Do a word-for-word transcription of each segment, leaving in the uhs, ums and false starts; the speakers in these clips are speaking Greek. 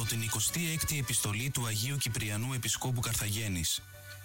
την εικοστή έκτη επιστολή του Αγίου Κυπριανού Επισκόπου Καρθαγένης.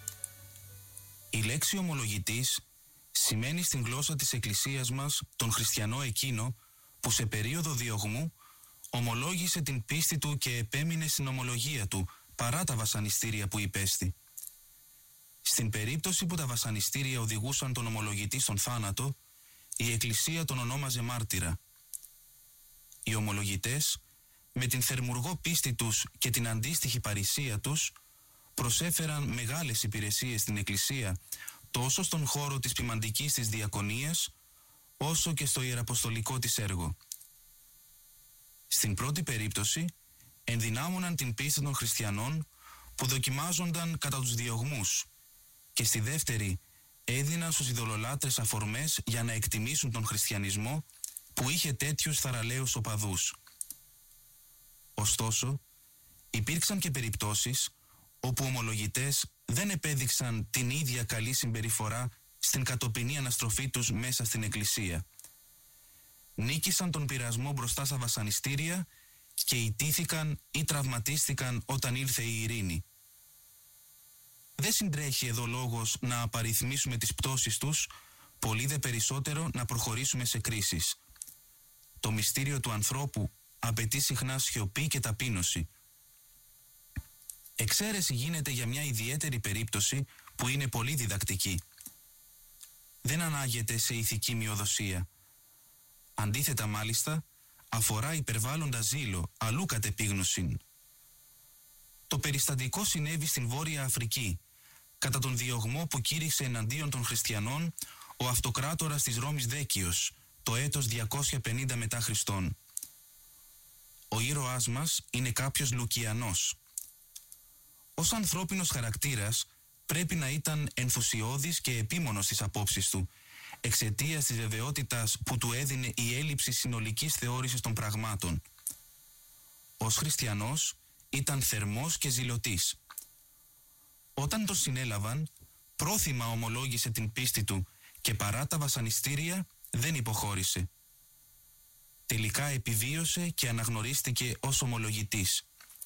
Η λέξη ομολογητής σημαίνει στην γλώσσα της Εκκλησίας μας τον χριστιανό εκείνο που σε περίοδο διωγμού ομολόγησε την πίστη του και επέμεινε στην ομολογία του παρά τα βασανιστήρια που υπέστη. Στην περίπτωση που τα βασανιστήρια οδηγούσαν τον ομολογητή στον θάνατο, η Εκκλησία τον ονόμαζε μάρτυρα. Οι ομολογητές, με την θερμουργό πίστη τους και την αντίστοιχη παρησία τους, προσέφεραν μεγάλες υπηρεσίες στην Εκκλησία, τόσο στον χώρο της ποιμαντικής της διακονίας, όσο και στο ιεραποστολικό της έργο. Στην πρώτη περίπτωση, ενδυνάμωναν την πίστη των χριστιανών που δοκιμάζονταν κατά τους διωγμούς, και στη δεύτερη έδιναν στους ειδωλολάτρες αφορμές για να εκτιμήσουν τον χριστιανισμό που είχε τέτοιους θαραλέους οπαδούς. Ωστόσο, υπήρξαν και περιπτώσεις όπου ομολογητές δεν επέδειξαν την ίδια καλή συμπεριφορά στην κατοπινή αναστροφή τους μέσα στην Εκκλησία. Νίκησαν τον πειρασμό μπροστά στα βασανιστήρια και ιτήθηκαν ή τραυματίστηκαν όταν ήρθε η ειρήνη. Δεν συντρέχει εδώ λόγος να απαριθμίσουμε τις πτώσεις τους, πολύ δε περισσότερο να προχωρήσουμε σε κρίσεις. Το μυστήριο του ανθρώπου απαιτεί συχνά σιωπή και ταπείνωση. Εξαίρεση γίνεται για μια ιδιαίτερη περίπτωση που είναι πολύ διδακτική. Δεν ανάγεται σε ηθική μειοδοσία. Αντίθετα μάλιστα, αφορά υπερβάλλοντα ζήλο, αλλού κατ' επίγνωσιν. Το περιστατικό συνέβη στην Βόρεια Αφρική, κατά τον διωγμό που κήρυξε εναντίον των χριστιανών ο αυτοκράτορας της Ρώμης Δέκιος, το έτος διακόσια πενήντα μετά Χριστόν. Ο ήρωάς μας είναι κάποιος Λουκιανός. Ως ανθρώπινος χαρακτήρας πρέπει να ήταν ενθουσιώδης και επίμονος στις απόψεις του, εξαιτίας της βεβαιότητας που του έδινε η έλλειψη συνολικής θεώρησης των πραγμάτων. Ως χριστιανός ήταν θερμός και ζηλωτής. Όταν τον συνέλαβαν, πρόθυμα ομολόγησε την πίστη του και παρά τα βασανιστήρια δεν υποχώρησε. Τελικά επιβίωσε και αναγνωρίστηκε ως ομολογητής.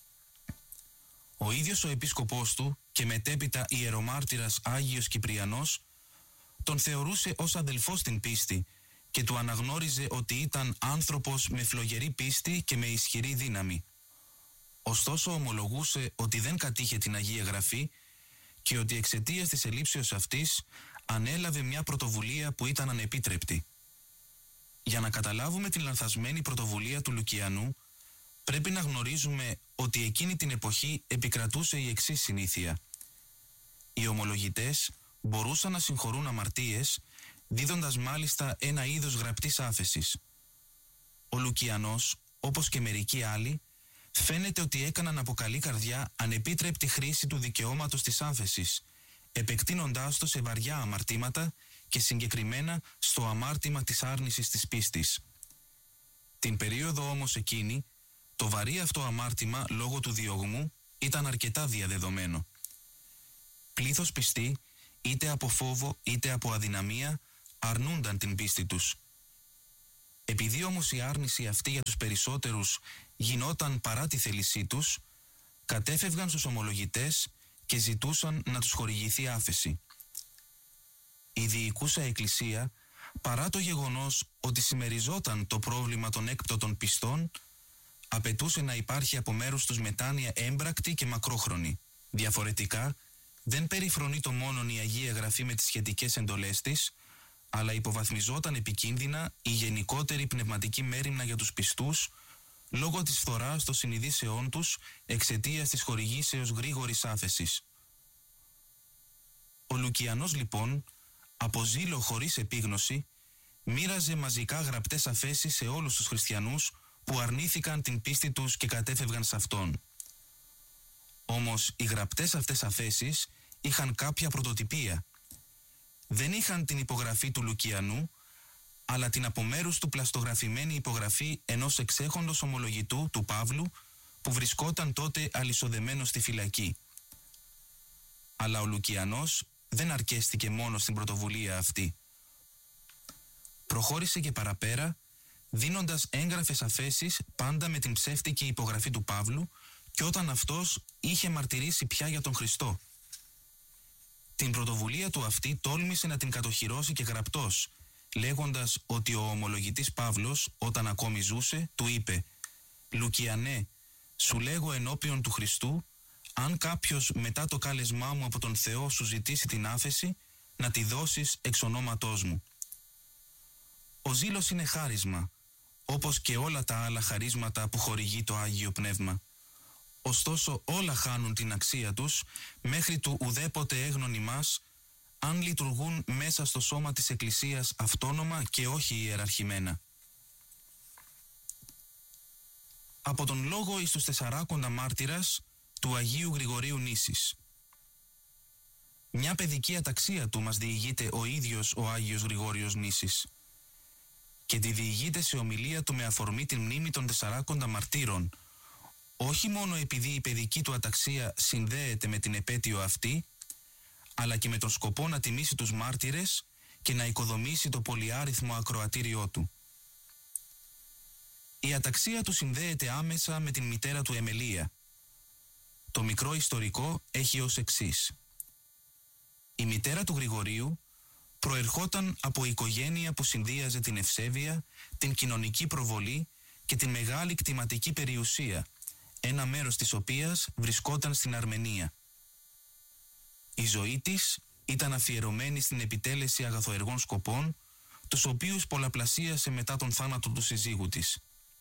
Ο ίδιος ο επίσκοπός του και μετέπειτα ιερομάρτυρας Άγιος Κυπριανός τον θεωρούσε ως αδελφό στην πίστη και του αναγνώριζε ότι ήταν άνθρωπος με φλογερή πίστη και με ισχυρή δύναμη. Ωστόσο ομολογούσε ότι δεν κατήχε την Αγία Γραφή και ότι εξαιτίας της ελλείψεως αυτής ανέλαβε μια πρωτοβουλία που ήταν ανεπίτρεπτη. Για να καταλάβουμε την λανθασμένη πρωτοβουλία του Λουκιανού, πρέπει να γνωρίζουμε ότι εκείνη την εποχή επικρατούσε η εξής συνήθεια. Οι ομολογητές μπορούσαν να συγχωρούν αμαρτίες, δίδοντας μάλιστα ένα είδος γραπτής άφεσης. Ο Λουκιανός, όπως και μερικοί άλλοι, φαίνεται ότι έκαναν από καλή καρδιά ανεπίτρεπτη χρήση του δικαιώματος της άφεσης, επεκτείνοντάς το σε βαριά αμαρτήματα και συγκεκριμένα στο αμάρτημα της άρνησης της πίστης. Την περίοδο όμως εκείνη, το βαρύ αυτό αμάρτημα λόγω του διωγμού ήταν αρκετά διαδεδομένο. Πλήθος πιστοί, είτε από φόβο είτε από αδυναμία, αρνούνταν την πίστη τους. Επειδή όμως η άρνηση αυτή για τους περισσότερους γινόταν παρά τη θέλησή τους, κατέφευγαν στους ομολογητές και ζητούσαν να τους χορηγηθεί άφεση. Η διοικούσα Εκκλησία, παρά το γεγονός ότι συμμεριζόταν το πρόβλημα των έκπτωτων πιστών, απαιτούσε να υπάρχει από μέρους τους μετάνοια έμπρακτη και μακρόχρονη. Διαφορετικά, δεν περιφρονεί το μόνον η Αγία Γραφή με τις σχετικές εντολές της, αλλά υποβαθμιζόταν επικίνδυνα η γενικότερη πνευματική μέριμνα για τους πιστούς, λόγω της φθοράς των συνειδήσεών τους εξαιτίας της χορηγήσεως γρήγορης άφεσης. Ο Λουκιανός λοιπόν, από ζήλο χωρίς επίγνωση, μοίραζε μαζικά γραπτές αφέσεις σε όλους τους χριστιανούς που αρνήθηκαν την πίστη τους και κατέφευγαν σε αυτόν. Όμως οι γραπτές αυτές αφέσεις είχαν κάποια πρωτοτυπία. Δεν είχαν την υπογραφή του Λουκιανού, αλλά την από μέρους του πλαστογραφημένη υπογραφή ενός εξέχοντος ομολογητού, του Παύλου, που βρισκόταν τότε αλυσοδεμένος στη φυλακή. Αλλά ο Λουκιανός δεν αρκέστηκε μόνο στην πρωτοβουλία αυτή. Προχώρησε και παραπέρα, δίνοντας έγγραφες αφέσεις πάντα με την ψεύτικη υπογραφή του Παύλου, και όταν αυτός είχε μαρτυρήσει πια για τον Χριστό. Την πρωτοβουλία του αυτή τόλμησε να την κατοχυρώσει και γραπτός, λέγοντας ότι ο ομολογητής Παύλος, όταν ακόμη ζούσε, του είπε «Λουκιανέ, σου λέγω ενώπιον του Χριστού, αν κάποιος μετά το κάλεσμά μου από τον Θεό σου ζητήσει την άφεση, να τη δώσεις εξ ονόματός μου». Ο ζήλος είναι χάρισμα, όπως και όλα τα άλλα χαρίσματα που χορηγεί το Άγιο Πνεύμα. Ωστόσο όλα χάνουν την αξία τους μέχρι του ουδέποτε έγνωνοι μας, αν λειτουργούν μέσα στο σώμα της Εκκλησίας αυτόνομα και όχι ιεραρχημένα. Από τον λόγο εις τους τεσσαράκοντα μάρτυρας του Αγίου Γρηγορίου Νήσης. Μια παιδική αταξία του μας διηγείται ο ίδιος ο Άγιος Γρηγόριος Νήσης. Και τη διηγείται σε ομιλία του με αφορμή την μνήμη των τεσσαράκοντα μαρτύρων, όχι μόνο επειδή η παιδική του αταξία συνδέεται με την επέτειο αυτή, αλλά και με τον σκοπό να τιμήσει τους μάρτυρες και να οικοδομήσει το πολυάριθμο ακροατήριό του. Η αταξία του συνδέεται άμεσα με την μητέρα του Εμελία. Το μικρό ιστορικό έχει ως εξής. Η μητέρα του Γρηγορίου προερχόταν από οικογένεια που συνδύαζε την ευσέβεια, την κοινωνική προβολή και την μεγάλη κτηματική περιουσία, ένα μέρος της οποίας βρισκόταν στην Αρμενία. Η ζωή της ήταν αφιερωμένη στην επιτέλεση αγαθοεργών σκοπών, τους οποίους πολλαπλασίασε μετά τον θάνατο του συζύγου της.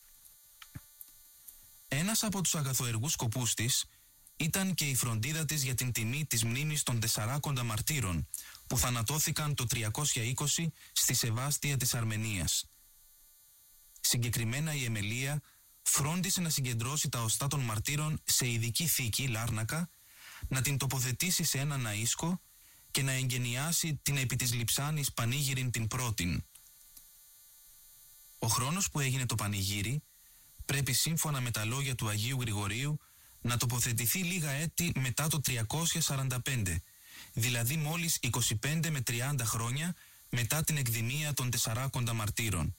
Ένας από τους αγαθοεργούς σκοπούς της ήταν και η φροντίδα της για την τιμή της μνήμης των τεσσαράκοντα μαρτύρων, που θανατώθηκαν το τριακόσια είκοσι στη Σεβάστια της Αρμενίας. Συγκεκριμένα η Εμελία φρόντισε να συγκεντρώσει τα οστά των μαρτύρων σε ειδική θήκη, Λάρνακα, να την τοποθετήσει σε ένα ναΐσκο και να εγγενιάσει την επί της λειψάνης πανήγυριν την πρώτην. Ο χρόνος που έγινε το πανηγύρι πρέπει σύμφωνα με τα λόγια του Αγίου Γρηγορίου να τοποθετηθεί λίγα έτη μετά το τριακόσια σαράντα πέντε, δηλαδή μόλις είκοσι πέντε με τριάντα χρόνια μετά την εκδημία των τεσσαράκοντα μαρτύρων.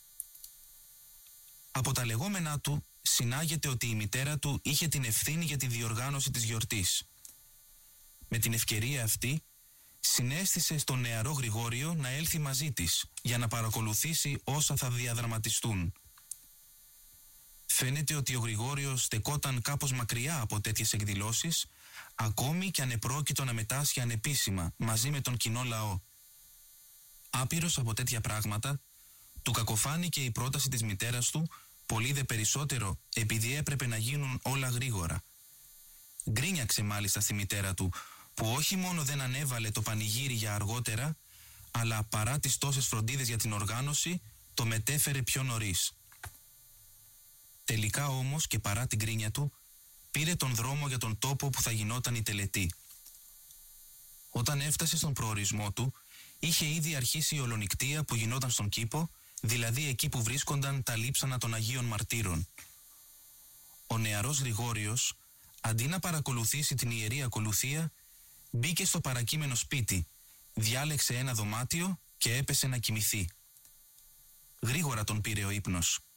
Από τα λεγόμενά του συνάγεται ότι η μητέρα του είχε την ευθύνη για τη διοργάνωση της γιορτής. Με την ευκαιρία αυτή συνέστησε στον νεαρό Γρηγόριο να έλθει μαζί της για να παρακολουθήσει όσα θα διαδραματιστούν. Φαίνεται ότι ο Γρηγόριος στεκόταν κάπως μακριά από τέτοιες εκδηλώσεις, ακόμη και αν επρόκειτο να μετάσχει ανεπίσημα μαζί με τον κοινό λαό. Άπειρος από τέτοια πράγματα, του κακοφάνηκε η πρόταση της μητέρας του, πολύ δε περισσότερο επειδή έπρεπε να γίνουν όλα γρήγορα. Γκρίνιαξε μάλιστα στη μητέρα του, που όχι μόνο δεν ανέβαλε το πανηγύρι για αργότερα, αλλά παρά τις τόσες φροντίδες για την οργάνωση, το μετέφερε πιο νωρίς. Τελικά όμως και παρά την γκρίνια του, πήρε τον δρόμο για τον τόπο που θα γινόταν η τελετή. Όταν έφτασε στον προορισμό του, είχε ήδη αρχίσει η ολονικτία που γινόταν στον κήπο, δηλαδή εκεί που βρίσκονταν τα λείψανα των Αγίων Μαρτύρων. Ο νεαρός Γρηγόριος, αντί να παρακολουθήσει την ιερή ακολουθία, μπήκε στο παρακείμενο σπίτι, διάλεξε ένα δωμάτιο και έπεσε να κοιμηθεί. Γρήγορα τον πήρε ο ύπνος.